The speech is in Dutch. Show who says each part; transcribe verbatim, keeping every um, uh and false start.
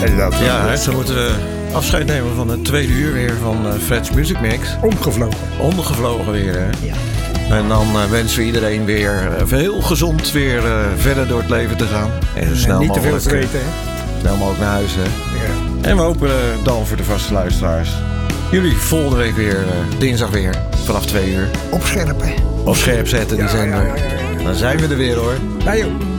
Speaker 1: inderdaad.
Speaker 2: Ja, ze moeten afscheid nemen van het tweede uur weer van uh, Fred's Music Mix.
Speaker 1: Omgevlogen.
Speaker 2: Omgevlogen weer, hè?
Speaker 1: Ja.
Speaker 2: En dan uh, wensen we iedereen weer uh, heel gezond weer uh, verder door het leven te gaan. En zo snel
Speaker 1: niet te veel
Speaker 2: mogelijk,
Speaker 1: te weten, hè?
Speaker 2: snel mogelijk naar huis, hè?
Speaker 1: Ja.
Speaker 2: En we hopen uh, dan voor de vaste luisteraars jullie volgende week weer, uh, dinsdag weer, vanaf twee uur.
Speaker 1: Op scherp, hè?
Speaker 2: Op scherp zetten, die
Speaker 1: Ja,
Speaker 2: zender.
Speaker 1: ja, ja, ja, ja.
Speaker 2: Dan zijn we er weer, hoor.
Speaker 1: Ja, joh.